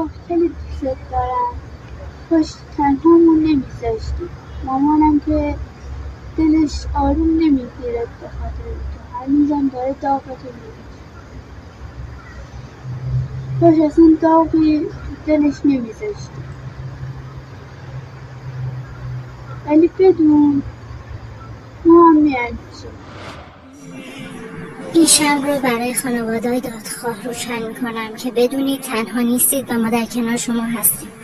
بابا خیلی دوست دارم، کاش تنهامون نمیذاشتی. مامانم که دلش آروم نمیگیره به خاطر تو، هر روزم داره داغتو میگیره. کاش اصلا داغی تو دلش نمیذاشتی. ولی بدون ما هم میایم پیشت. این شب رو برای خانواده‌های دادخواه روشن میکنم که بدونید تنها نیستید و ما در کنار شما هستیم.